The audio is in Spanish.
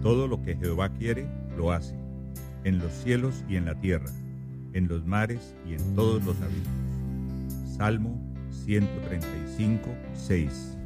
Todo lo que Jehová quiere, lo hace, en los cielos y en la tierra, en los mares y en todos los abismos. Salmo 135, 6.